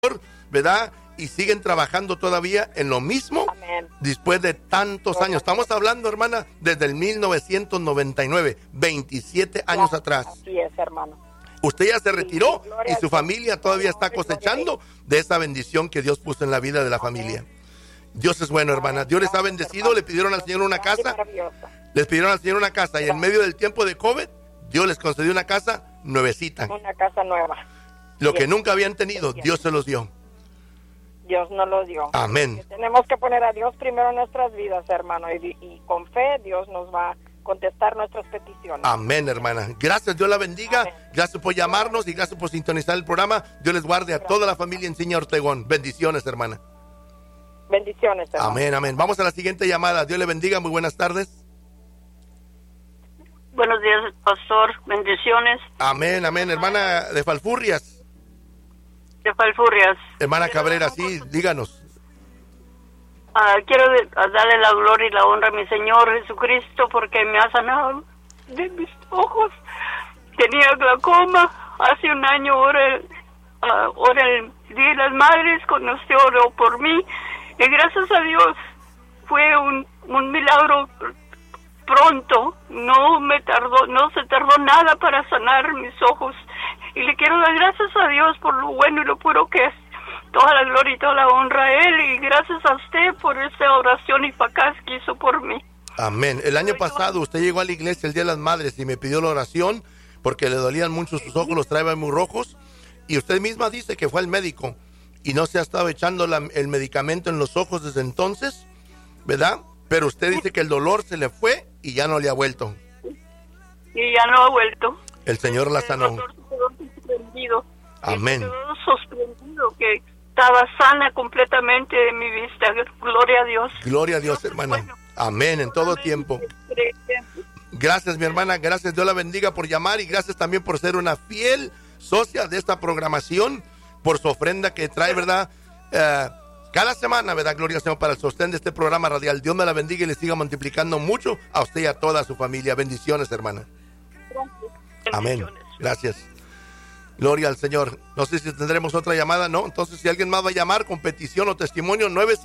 ¿verdad? Y siguen trabajando todavía en lo mismo. Amén. Después de tantos años. Estamos hablando, hermana, desde el 1999, 27 años atrás. Así es, hermano. Usted ya se retiró gloria y su a Dios. familia todavía está cosechando de esa bendición que Dios puso en la vida de la familia. Dios es bueno, hermana. Dios les ha bendecido. Le pidieron al Señor una casa. Les pidieron al Señor una casa y en medio del tiempo de COVID, Dios les concedió una casa nuevecita. Una casa nueva. Lo que nunca habían tenido, Dios se los dio. Dios nos lo dio. Amén. Que tenemos que poner a Dios primero en nuestras vidas, hermano, y con fe Dios nos va a contestar nuestras peticiones. Amén, hermana. Gracias, Dios la bendiga. Amén. Gracias por llamarnos y gracias por sintonizar el programa. Dios les guarde a toda la familia en Ciña Ortegón. Bendiciones, hermana. Bendiciones, hermano. Amén, amén. Vamos a la siguiente llamada. Dios le bendiga. Muy buenas tardes. Buenos días, pastor. Bendiciones. Amén, amén. Hermana de Falfurrias. De Falfurrias. Hermana Cabrera, sí, díganos. Quiero darle la gloria y la honra a mi Señor Jesucristo porque me ha sanado de mis ojos. Tenía glaucoma. Hace un año, ahora el Día de las Madres, cuando usted oró por mí. Y gracias a Dios fue un milagro pronto. No se tardó nada para sanar mis ojos. Y le quiero dar gracias a Dios por lo bueno y lo puro que es. Toda la gloria y toda la honra a Él. Y gracias a usted por esa oración y eficaz que hizo por mí. Amén. El año pasado usted llegó a la iglesia el Día de las Madres y me pidió la oración porque le dolían mucho sus ojos, los traía muy rojos. Y usted misma dice que fue al médico y no se ha estado echando el medicamento en los ojos desde entonces, ¿verdad? Pero usted dice que el dolor se le fue y ya no le ha vuelto. Y ya no ha vuelto. El Señor la sanó. El doctor se quedó sorprendido. Amén. Se quedó sorprendido que estaba sana completamente de mi vista. Gloria a Dios. Gloria a Dios, hermana. Amén, en todo tiempo. Gracias, mi hermana. Gracias, Dios la bendiga por llamar y gracias también por ser una fiel socia de esta programación, por su ofrenda que trae, ¿verdad? Cada semana, ¿verdad? Gloria al Señor para el sostén de este programa radial. Dios me la bendiga y le siga multiplicando mucho a usted y a toda su familia. Bendiciones, hermana. Amén. Gracias. Gloria al Señor. No sé si tendremos otra llamada, ¿no? Entonces, si alguien más va a llamar con petición o testimonio,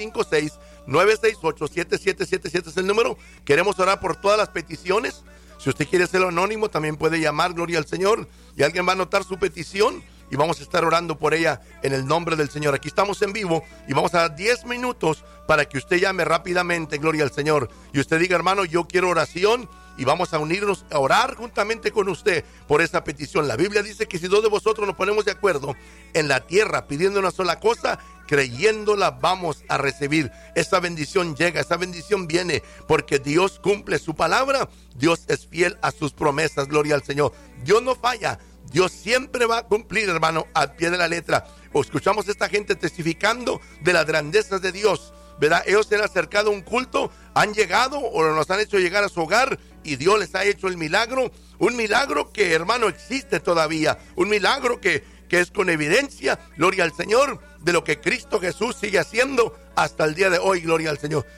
956-968-7777 es el número. Queremos orar por todas las peticiones. Si usted quiere hacerlo anónimo, también puede llamar, gloria al Señor. Y alguien va a anotar su petición y vamos a estar orando por ella en el nombre del Señor. Aquí estamos en vivo y vamos a dar 10 minutos para que usted llame rápidamente, gloria al Señor. Y usted diga, hermano, yo quiero oración. Y vamos a unirnos a orar juntamente con usted por esa petición. La Biblia dice que si dos de vosotros nos ponemos de acuerdo en la tierra pidiendo una sola cosa, creyéndola vamos a recibir. Esa bendición llega, esa bendición viene porque Dios cumple su palabra. Dios es fiel a sus promesas, gloria al Señor. Dios no falla, Dios siempre va a cumplir, hermano, al pie de la letra. O escuchamos a esta gente testificando de las grandezas de Dios, ¿verdad? Ellos se han acercado a un culto, han llegado o nos han hecho llegar a su hogar y Dios les ha hecho el milagro, un milagro que, hermano, existe todavía, un milagro que es con evidencia, gloria al Señor, de lo que Cristo Jesús sigue haciendo hasta el día de hoy, gloria al Señor.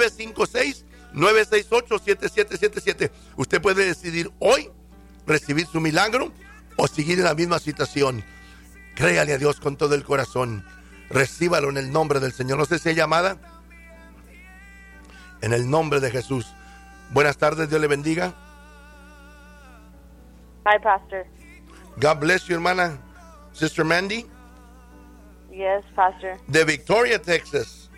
956-968-7777. Usted puede decidir hoy recibir su milagro o seguir en la misma situación. Créale a Dios con todo el corazón. Recíbalo en el nombre del Señor. No sé si hay llamada. En el nombre de Jesús. Buenas tardes, Dios le bendiga. Hi, Pastor. God bless you, hermana. Sister Mandy. Yes, Pastor. De Victoria, Texas.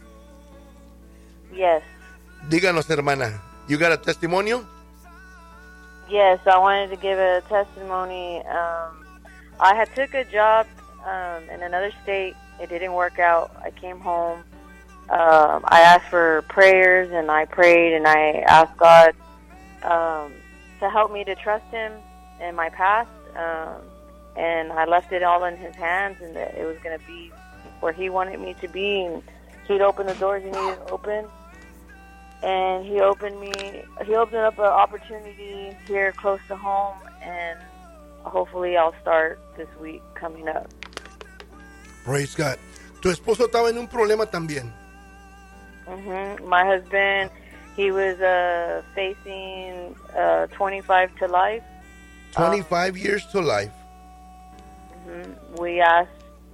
Yes. Díganos, hermana. You got a testimonial? Yes, I wanted to give a testimony. I had took a job in another state. It didn't work out. I came home. I asked for prayers, and I prayed, and I asked God to help me to trust Him in my past. And I left it all in His hands, and that it was going to be where He wanted me to be, and He'd open the doors He needed to open. And He opened up an opportunity here close to home, and hopefully I'll start this week coming up. Praise God. Tu esposo estaba en un problema también. My husband, he was facing 25 to life. 25 years to life. We asked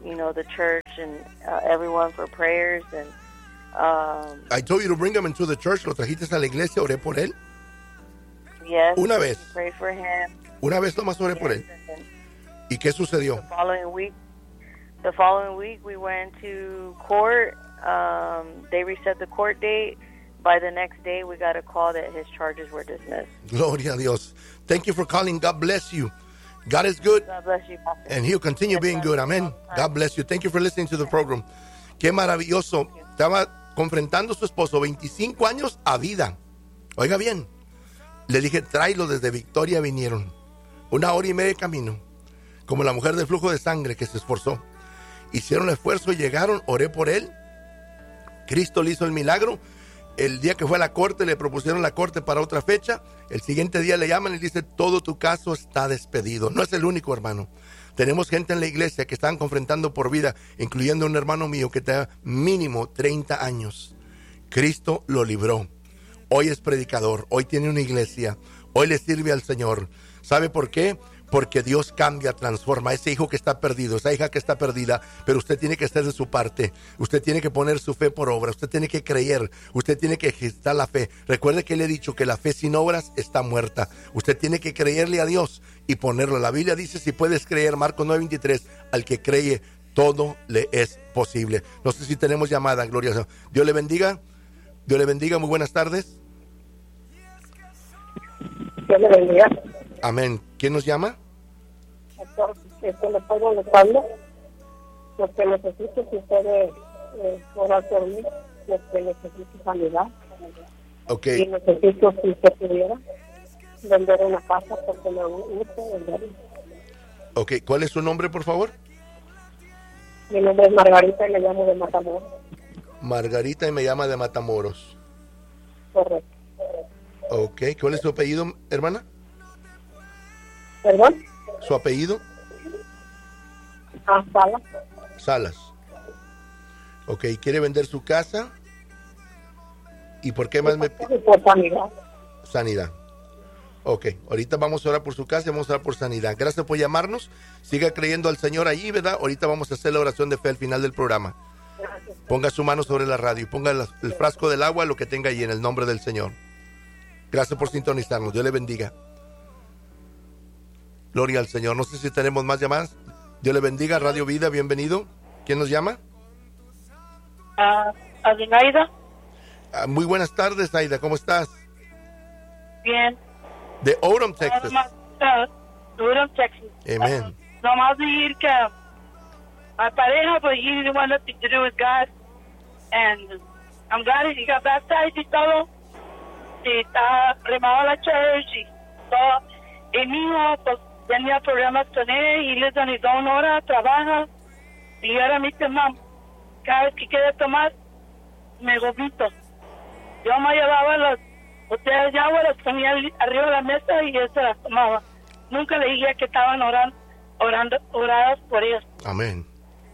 the church and everyone for prayers. And I told you to bring him into the church. Lo trajiste a la iglesia, oré por él. yes, Una vez. pray for him. Una vez nomás oré por él. And then ¿Y qué sucedió? the following week we went to court. They reset the court date. By the next day, we got a call that his charges were dismissed. Gloria a Dios. Thank you for calling. God bless you. God is good. God bless you, Pastor. And he'll continue being good. Amen. God bless you. Thank you for listening to the program. Qué maravilloso. Estaba confrontando a su esposo, 25 años a vida. Oiga bien. Le dije, tráelo desde Victoria, vinieron. 1 hora y media de camino. Como la mujer del flujo de sangre que se esforzó. Hicieron el esfuerzo y llegaron, oré por él. Cristo le hizo el milagro. El día que fue a la corte, le propusieron la corte para otra fecha. El siguiente día le llaman y dice, todo tu caso está despedido. No es el único, hermano. Tenemos gente en la iglesia que están confrontando por vida, incluyendo un hermano mío que tenía mínimo 30 años. Cristo lo libró. Hoy es predicador, hoy tiene una iglesia, hoy le sirve al Señor. ¿Sabe por qué? Porque Dios cambia, transforma. Ese hijo que está perdido, esa hija que está perdida, pero usted tiene que hacer de su parte. Usted tiene que poner su fe por obra. Usted tiene que creer. Usted tiene que ejercitar la fe. Recuerde que le he dicho que la fe sin obras está muerta. Usted tiene que creerle a Dios y ponerlo. La Biblia dice, si puedes creer, Marcos 9:23, al que cree, todo le es posible. No sé si tenemos llamada, gloria a Dios. Dios le bendiga. Dios le bendiga. Muy buenas tardes. Dios le bendiga. Amén. ¿Quién nos llama? Le estoy molestando porque necesito que ustedes orar por mí, porque necesito sanidad. Ok. Y necesito, si usted pudiera, vender una casa porque me gusta venderla. Ok. ¿Cuál es su nombre, por favor? Mi nombre es Margarita y me llamo de Matamoros. Margarita y me llama de Matamoros. Correcto. Ok. ¿Cuál es su apellido, hermana? ¿Perdón? ¿Su apellido? Salas. Salas. Ok, quiere vender su casa. ¿Y por qué más me pide? Por sanidad. Sanidad. Ok, ahorita vamos a orar por su casa y vamos a orar por sanidad. Gracias por llamarnos. Siga creyendo al Señor ahí, ¿verdad? Ahorita vamos a hacer la oración de fe al final del programa. Ponga su mano sobre la radio y ponga el frasco del agua, lo que tenga ahí, en el nombre del Señor. Gracias por sintonizarnos. Dios le bendiga. Gloria al Señor. No sé si tenemos más llamadas. Dios le bendiga. Radio Vida, bienvenido. ¿Quién nos llama? Adelaida. Muy buenas tardes, Aida. ¿Cómo estás? Bien. De Orem, Texas. Durham, Texas. Amén. Nomás decir que my pareja, but he didn't want nothing to do with God. And I'm glad he got baptized y todo. Y está remado la church y todo. Y mi hijo, pues, tenía problemas con él y le dan his own hora, trabaja. Y ahora me dice, mam, cada vez que quiere tomar, me vomito. Yo me llevaba las botellas de agua, las ponía arriba de la mesa y él se las tomaba. Nunca le dije que estaban oradas por ellos. Amén.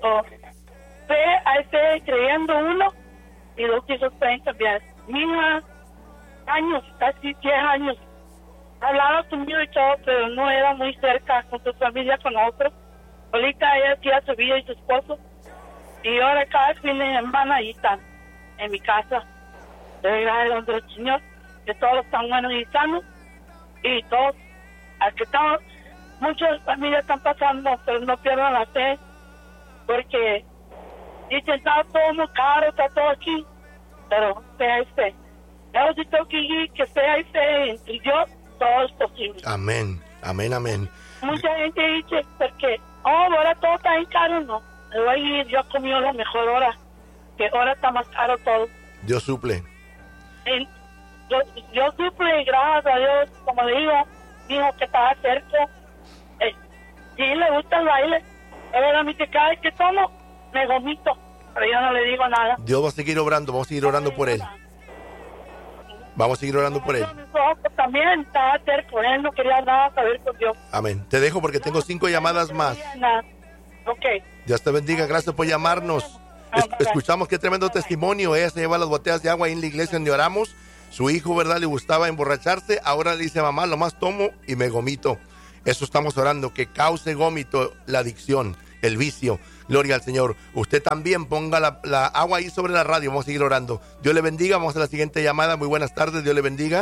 Hay fe creyendo uno y los hijos pueden cambiar. Mi hija, años, casi 10 años, hablaba conmigo y todo, pero no era muy cerca con su familia, con otros. Ahorita ella tiene su vida y su esposo. Y ahora cada fin de semana ahí están, en mi casa. Le doy gracias al Señor, que todos están buenos y sanos. Y todos, aquí estamos, muchas familias están pasando, pero no pierdan la fe. Porque dicen, está todo muy caro, está todo aquí. Pero fe hay fe. Yo sí tengo que fe hay fe entre Dios. Todo es posible. Amén, amén, amén. Mucha gente dice, porque, ahora todo está bien caro, no. Me voy a ir, yo comí la mejor hora, que ahora está más caro todo. Dios suple. Yo suple, gracias a Dios, como le digo, dijo que estaba cerca. Sí, le gusta el baile. Pero a mí que cada vez que tomo, me vomito, pero yo no le digo nada. Dios va a seguir obrando, vamos a seguir orando por él. Vamos a seguir orando por él. También estaba terco, él no quería nada saber con Dios. Amén. Te dejo porque tengo 5 llamadas más. Ok. Dios te bendiga, gracias por llamarnos. Escuchamos qué tremendo testimonio. Ella se lleva las botellas de agua ahí en la iglesia donde oramos. Su hijo, ¿verdad? Le gustaba emborracharse. Ahora le dice, mamá, lo más tomo y me gomito. Eso estamos orando, que cause gómito la adicción, el vicio. Gloria al Señor. Usted también ponga la agua ahí sobre la radio. Vamos a seguir orando. Dios le bendiga. Vamos a la siguiente llamada. Muy buenas tardes. Dios le bendiga.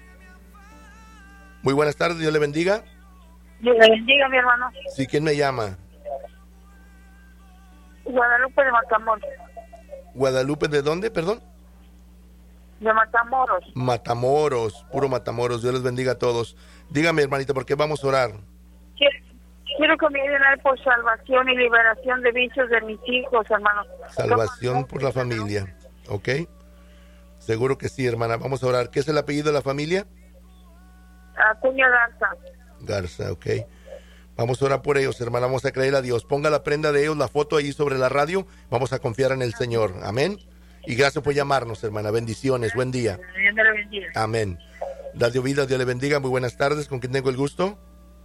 Muy buenas tardes. Dios le bendiga. Dios le bendiga, mi hermano. Sí, ¿quién me llama? Guadalupe de Matamoros. Guadalupe, ¿de dónde, perdón? De Matamoros. Matamoros, puro Matamoros. Dios les bendiga a todos. Dígame, hermanita, ¿por qué vamos a orar? Quiero que me ayuden a orar por salvación y liberación de vicios de mis hijos, hermano. Salvación por la familia, ¿ok? Seguro que sí, hermana. Vamos a orar. ¿Qué es el apellido de la familia? Acuña Garza. Garza, ok. Vamos a orar por ellos, hermana. Vamos a creer a Dios. Ponga la prenda de ellos, la foto ahí sobre la radio. Vamos a confiar en el Señor. Amén. Y gracias por llamarnos, hermana. Bendiciones. Buen día. Dios le bendiga. Amén. Radio Vida, Dios le bendiga. Muy buenas tardes. ¿Con quién tengo el gusto?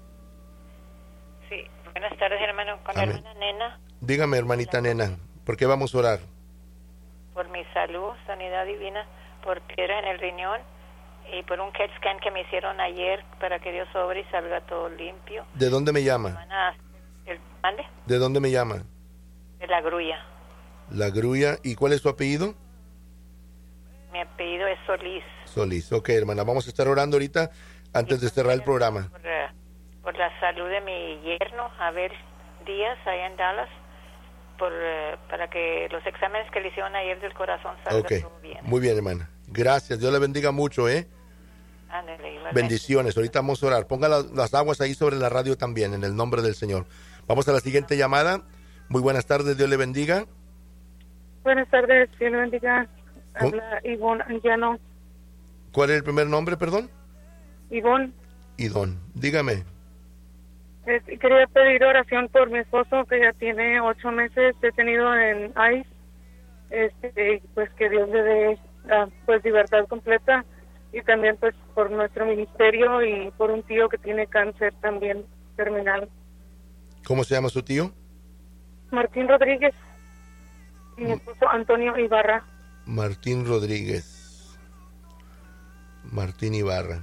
Sí, buenas tardes, hermano. Con la Amén. hermana Nena. Dígame, hermanita Nena. ¿Por qué vamos a orar? Por mi salud, sanidad divina, por piedra en el riñón y por un CAT scan que me hicieron ayer para que Dios sobre y salga todo limpio. ¿De dónde me llama? ¿Mande? ¿De dónde me llama? De La Grulla. La Grulla. ¿Y cuál es su apellido? Mi apellido es Solís. Solís. Ok, hermana. Vamos a estar orando ahorita antes de cerrar el programa. Por la salud de mi yerno, Abel Díaz, allá en Dallas, para que los exámenes que le hicieron ayer del corazón salgan todo bien. Muy bien, hermana. Gracias. Dios le bendiga mucho, ¿eh? Ándale, bendiciones. Ahorita vamos a orar. Ponga las aguas ahí sobre la radio también, en el nombre del Señor. Vamos a la siguiente llamada. Muy buenas tardes. Dios le bendiga. Buenas tardes. Dios le bendiga. Habla Ivonne Anguiano. ¿Cuál es el primer nombre, perdón? Ivonne. Idón. Dígame. Quería pedir oración por mi esposo, que ya tiene 8 meses detenido en ICE. Pues que Dios le dé pues libertad completa, y también pues por nuestro ministerio y por un tío que tiene cáncer también terminal. ¿Cómo se llama su tío? Martín Rodríguez. Y mi esposo Antonio Ibarra. Martín Rodríguez. Martín Ibarra.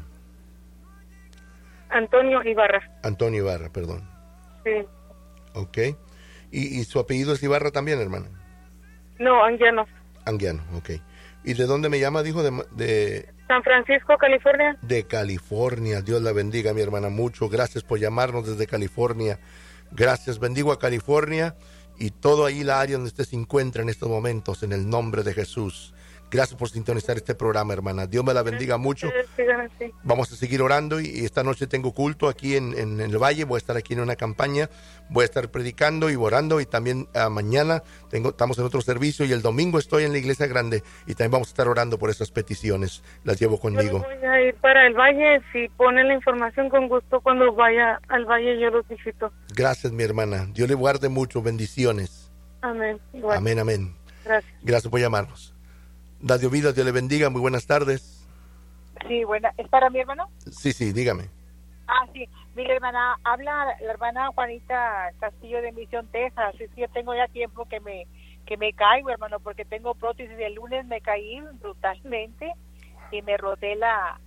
Antonio Ibarra. Antonio Ibarra, perdón. Sí. Ok. ¿Y su apellido es Ibarra también, hermana? No, Anguiano. Anguiano, ok. ¿Y de dónde me llama, dijo? De San Francisco, California. De California. Dios la bendiga, mi hermana, mucho. Gracias por llamarnos desde California. Gracias, bendigo a California y todo ahí la área donde usted se encuentra en estos momentos, en el nombre de Jesús. Gracias por sintonizar este programa, hermana. Dios me la bendiga mucho. Vamos a seguir orando y esta noche tengo culto aquí en el Valle. Voy a estar aquí en una campaña. Voy a estar predicando y orando, y también mañana estamos en otro servicio, y el domingo estoy en la iglesia grande y también vamos a estar orando por esas peticiones. Las llevo conmigo. Yo voy a ir para el Valle. Si ponen la información, con gusto, cuando vaya al Valle yo los visito. Gracias, mi hermana. Dios le guarde mucho. Bendiciones. Amén. Igual. Amén, amén. Gracias. Gracias por llamarnos. Radio Vida, Dios le bendiga. Muy buenas tardes. Sí, buena. ¿Es para mi hermano? Sí, dígame. Sí. Mira, hermana, habla la hermana Juanita Castillo de Mission, Texas. Es que yo tengo ya tiempo que me caigo, hermano, porque tengo prótesis. El lunes me caí brutalmente y me roté la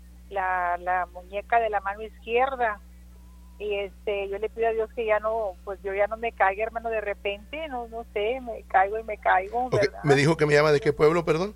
muñeca de la mano izquierda. Y yo le pido a Dios que ya no, pues yo ya no me caiga, hermano, de repente, no sé, me caigo, okay. Me dijo que me llama de qué pueblo, perdón.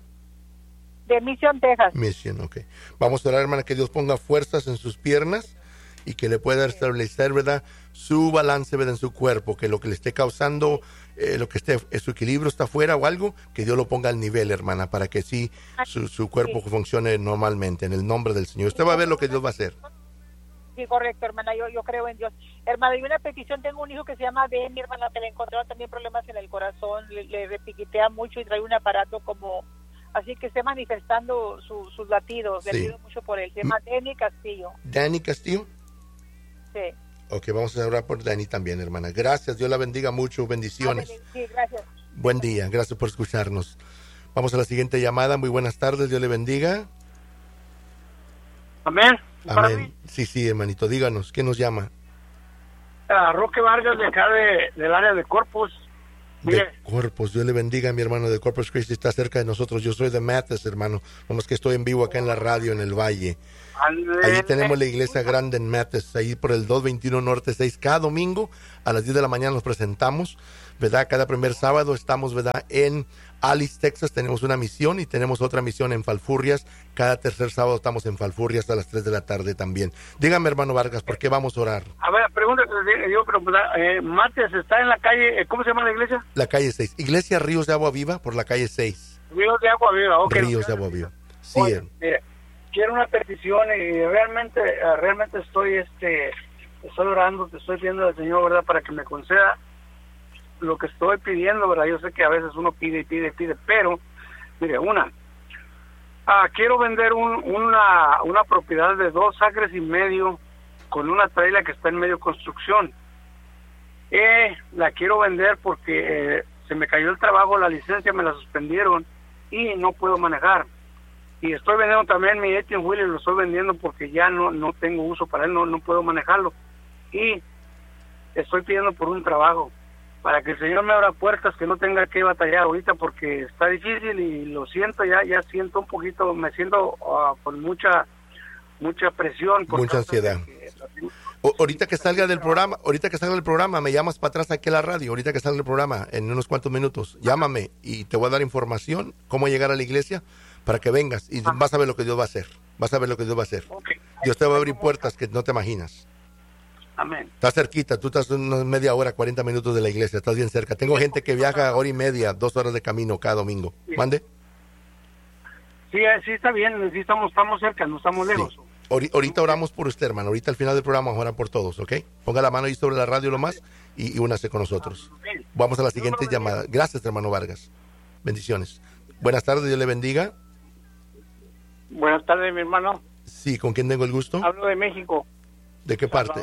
De Mission, Texas. Mission, ok. Vamos a orar, hermana, que Dios ponga fuerzas en sus piernas y que le pueda establecer, ¿verdad?, su balance, ¿verdad?, en su cuerpo, que lo que le esté causando, lo que esté, su equilibrio está fuera o algo, que Dios lo ponga al nivel, hermana, para que sí su cuerpo funcione normalmente, en el nombre del Señor. Usted va a ver lo que Dios va a hacer. Sí, correcto, hermana, yo creo en Dios. Hermana, y una petición, tengo un hijo que se llama Ben, mi hermana, que le encontraron también problemas en el corazón, le repiquitea mucho y trae un aparato como, así que esté manifestando sus latidos. Le pido mucho por él. Se llama Danny Castillo. ¿Danny Castillo? Sí. Ok, vamos a orar por Danny también, hermana. Gracias, Dios la bendiga mucho, bendiciones. Sí, gracias. Buen día, gracias por escucharnos. Vamos a la siguiente llamada. Muy buenas tardes, Dios le bendiga. Amén. Amén. Sí, hermanito, díganos, ¿qué nos llama? Roque Vargas, de acá del área de Corpus. De Corpus, Dios le bendiga, mi hermano de Corpus Christi, está cerca de nosotros. Yo soy de Mathis, hermano, nomás que estoy en vivo acá en la radio en el Valle. Allí tenemos la iglesia grande en Mathis, ahí por el 221 Norte 6. Cada domingo a las 10 de la mañana nos presentamos ¿verdad? Cada primer sábado estamos, ¿verdad? En Alice, Texas, tenemos una misión y tenemos otra misión en Falfurrias. Cada tercer sábado estamos en Falfurrias a las 3 de la tarde también. Dígame, hermano Vargas, ¿por qué vamos a orar? A ver, pregunta que yo, pero Mates está en la calle, ¿cómo se llama la iglesia? La calle 6. Iglesia Ríos de Agua Viva por la calle 6. Ríos de Agua Viva, ok. Ríos de Agua Viva. Sí. Oye, quiero una petición y realmente estoy orando, te estoy pidiendo al Señor, ¿verdad? Para que me conceda lo que estoy pidiendo, ¿verdad? Yo sé que a veces uno pide y pide y pide, pero, mire, quiero vender una propiedad de 2 acres y medio con una traila que está en medio construcción. La quiero vender porque se me cayó el trabajo, la licencia me la suspendieron y no puedo manejar. Y estoy vendiendo también mi 18-wheeler, lo estoy vendiendo porque ya no tengo uso para él, no puedo manejarlo. Y estoy pidiendo por un trabajo, para que el Señor me abra puertas, que no tenga que batallar ahorita porque está difícil y lo siento, ya siento un poquito, me siento con mucha presión. Mucha ansiedad. Ahorita que salga del programa, me llamas para atrás aquí a la radio, ahorita que salga el programa, en unos cuantos minutos, llámame y te voy a dar información, cómo llegar a la iglesia, para que vengas y vas a ver lo que Dios va a hacer. Okay. Dios te va a abrir puertas que no te imaginas. Amén. Estás cerquita, tú estás unos media hora, 40 minutos de la iglesia, estás bien cerca. Tengo gente que viaja hora y media, 2 horas de camino cada domingo. Sí. ¿Mande? Sí, está bien, sí estamos cerca, no estamos lejos. Sí. Ahorita oramos por usted, hermano. Ahorita al final del programa vamos a orar por todos, ¿ok? Ponga la mano ahí sobre la radio lo más y únase con nosotros. Vamos a la siguiente llamada. Gracias, hermano Vargas. Bendiciones. Buenas tardes, Dios le bendiga. Buenas tardes, mi hermano. Sí, ¿con quién tengo el gusto? Hablo de México. ¿De qué parte?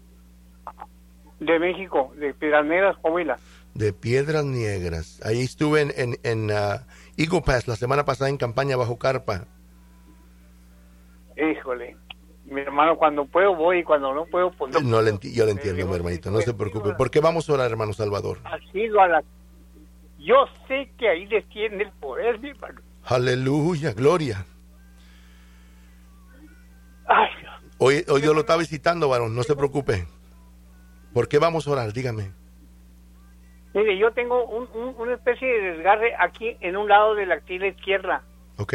De México, de Piedras Negras, Coahuila. De Piedras Negras. Ahí estuve en Eagle Pass la semana pasada en campaña bajo carpa. Híjole, mi hermano, cuando puedo voy y cuando no puedo, pues no. Yo le entiendo, mi hermanito, no se preocupe. ¿Por qué vamos a orar, hermano Salvador? Yo sé que ahí les tiene el poder, mi hermano. Aleluya, gloria. Ay, hoy Dios lo está visitando, varón, no se preocupe. ¿Por qué vamos a orar? Dígame. Mire, yo tengo una especie de desgarre aquí en un lado de la axila izquierda. Ok.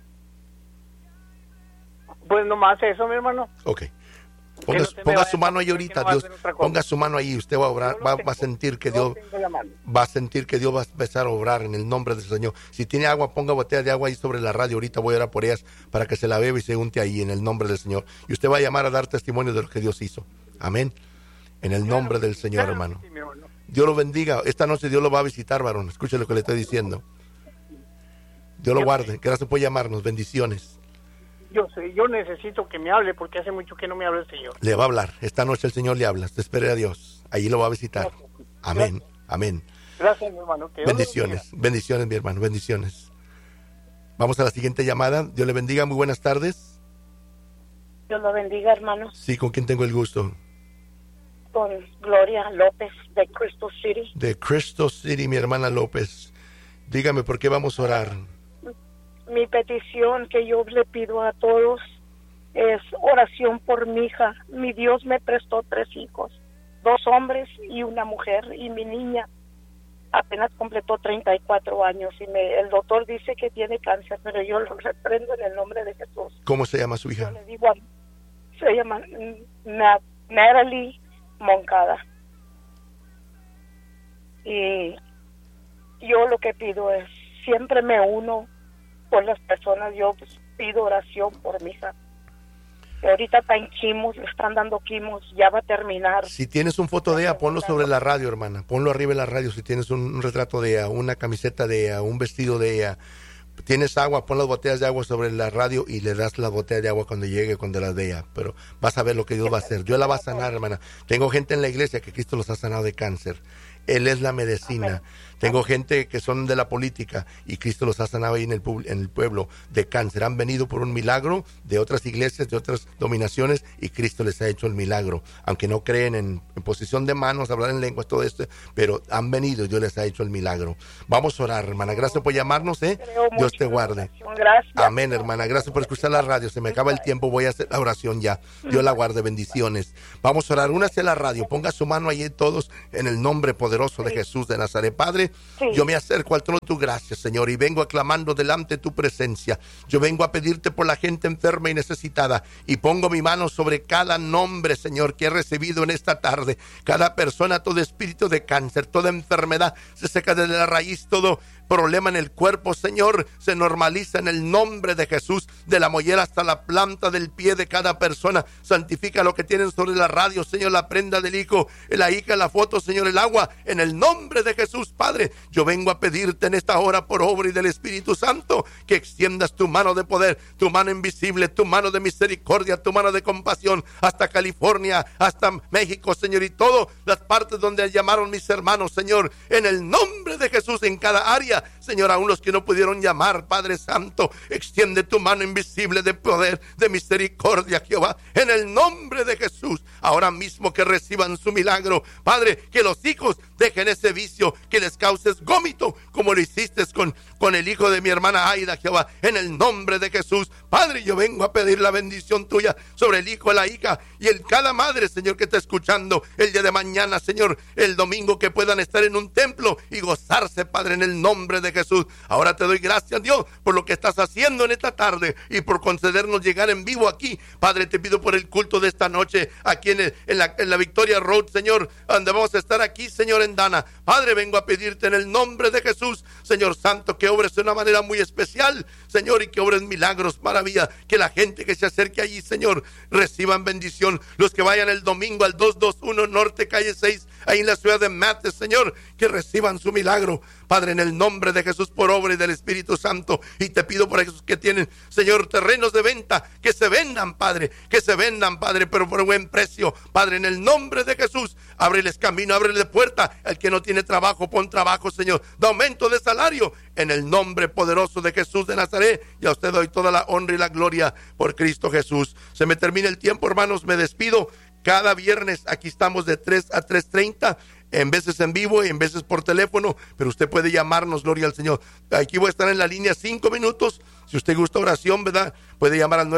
Pues nomás eso, mi hermano. Ok. Ponga su mano ahí ahorita, Dios. Ponga su mano ahí, usted va a obrar, va a sentir que Dios va a empezar a obrar en el nombre del Señor. Si tiene agua, ponga botella de agua ahí sobre la radio. Ahorita voy a orar por ellas para que se la beba y se unte ahí en el nombre del Señor. Y usted va a llamar a dar testimonio de lo que Dios hizo. Amén. En el nombre del Señor, hermano. Dios lo bendiga. Esta noche Dios lo va a visitar, varón. Escuche lo que le estoy diciendo. Dios lo guarde. Gracias por llamarnos. Bendiciones. Yo necesito que me hable porque hace mucho que no me habla el Señor. Le va a hablar. Esta noche el Señor le habla. Te espere a Dios. Allí lo va a visitar. Amén. Amén. Gracias, mi hermano. Bendiciones. Bendiciones, mi hermano. Bendiciones. Vamos a la siguiente llamada. Dios le bendiga. Muy buenas tardes. Dios lo bendiga, hermano. Sí, ¿con quién tengo el gusto? Con Gloria López de Crystal City. De Crystal City, mi hermana López. Dígame, ¿por qué vamos a orar? Mi petición que yo le pido a todos es oración por mi hija. Mi Dios me prestó 3 hijos, 2 hombres y una mujer, y mi niña apenas completó 34 años y el doctor dice que tiene cáncer, pero yo lo reprendo en el nombre de Jesús. ¿Cómo se llama su hija? Yo le digo, se llama Natalie Moncada. Y yo lo que pido es, siempre me uno por las personas, yo pido oración por mi hija. Ahorita está en quimos, le están dando quimos, ya va a terminar. Si tienes un foto de ella, ponlo sobre la radio, hermana. Ponlo arriba en la radio. Si tienes un retrato de ella, una camiseta de ella, un vestido de ella. Tienes agua, pon las botellas de agua sobre la radio y le das la botella de agua cuando llegue, cuando las de ella. Pero vas a ver lo que Dios va a hacer. Dios la va a sanar, hermana. Tengo gente en la iglesia que Cristo los ha sanado de cáncer. Él es la medicina. Tengo gente que son de la política y Cristo los ha sanado ahí en el pueblo de cáncer. Han venido por un milagro de otras iglesias, de otras dominaciones, y Cristo les ha hecho el milagro. Aunque no creen en posición de manos, hablar en lenguas, todo esto, pero han venido y Dios les ha hecho el milagro. Vamos a orar, hermana. Gracias por llamarnos, Dios te guarde. Gracias. Amén, hermana. Gracias por escuchar la radio. Se me acaba el tiempo, voy a hacer la oración ya. Dios la guarde, bendiciones. Vamos a orar. Únase a la radio. Ponga su mano ahí todos en el nombre poderoso de Jesús de Nazaret. Padre, yo me acerco al trono de tu gracia, Señor, y vengo aclamando delante de tu presencia. Yo vengo a pedirte por la gente enferma y necesitada, y pongo mi mano sobre cada nombre, Señor, que he recibido en esta tarde. Cada persona, todo espíritu de cáncer, toda enfermedad se seca desde la raíz, todo problema en el cuerpo, Señor, se normaliza en el nombre de Jesús, de la mollera hasta la planta del pie de cada persona. Santifica lo que tienen sobre la radio, Señor, la prenda del hijo, la hija, la foto, Señor, el agua, en el nombre de Jesús, Padre. Yo vengo a pedirte en esta hora, por obra y del Espíritu Santo, que extiendas tu mano de poder, tu mano invisible, tu mano de misericordia, tu mano de compasión, hasta California, hasta México, Señor, y todas las partes donde llamaron mis hermanos, Señor, en el nombre de Jesús, en cada área, Señor, aún los que no pudieron llamar, Padre Santo, extiende tu mano invisible de poder, de misericordia, Jehová, en el nombre de Jesús. Ahora mismo que reciban su milagro, Padre, que los hijos dejen ese vicio, que les causes gómito, como lo hiciste con el hijo de mi hermana Aida, Jehová, en el nombre de Jesús. Padre, yo vengo a pedir la bendición tuya sobre el hijo, la hija y cada madre, Señor, que está escuchando el día de mañana, Señor, el domingo, que puedan estar en un templo y gozarse, Padre, en el nombre de Jesús. Ahora te doy gracias, Dios, por lo que estás haciendo en esta tarde y por concedernos llegar en vivo aquí. Padre, te pido por el culto de esta noche aquí en la Victoria Road, Señor, donde vamos a estar aquí, Señor, en Dana. Padre, vengo a pedirte en el nombre de Jesús, Señor Santo, que obres de una manera muy especial, Señor, y que obres milagros, maravilla, que la gente que se acerque allí, Señor, reciban bendición. Los que vayan el domingo al 221 Norte, calle 6, ahí en la ciudad de Mates, Señor, que reciban su milagro, Padre, en el nombre de Jesús, por obra y del Espíritu Santo. Y te pido por esos que tienen, Señor, terrenos de venta, que se vendan, Padre, pero por buen precio, Padre, en el nombre de Jesús. Ábreles camino, ábreles puerta. El que no tiene trabajo, pon trabajo, Señor. Da aumento de salario en el nombre poderoso de Jesús de Nazaret. Y a usted doy toda la honra y la gloria por Cristo Jesús. Se me termina el tiempo, hermanos, me despido. Cada viernes aquí estamos de 3 a 3:30, en veces en vivo y en veces por teléfono, pero usted puede llamarnos, gloria al Señor. Aquí voy a estar en la línea 5 minutos. Si usted gusta oración, ¿verdad? Puede llamar al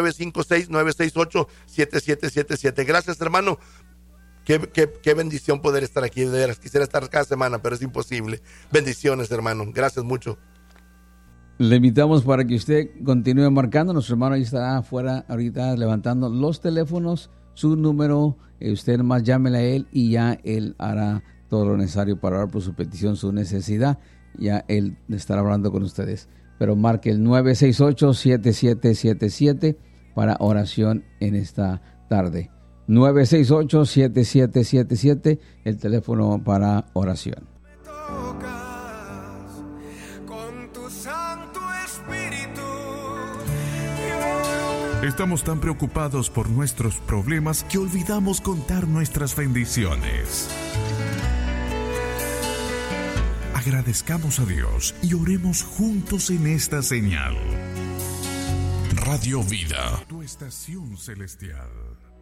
956-968-7777. Gracias, hermano. Qué bendición poder estar aquí. De veras, quisiera estar cada semana, pero es imposible. Bendiciones, hermano. Gracias mucho. Le invitamos para que usted continúe marcando. Nuestro hermano ahí estará afuera ahorita levantando los teléfonos, su número. Usted nomás llámele a él y ya él hará todo lo necesario para orar por su petición, su necesidad. Ya él estará hablando con ustedes. Pero marque el 968-7777 para oración en esta tarde. 968-7777, el teléfono para oración. Estamos tan preocupados por nuestros problemas que olvidamos contar nuestras bendiciones. Agradezcamos a Dios y oremos juntos en esta señal. Radio Vida, tu estación celestial.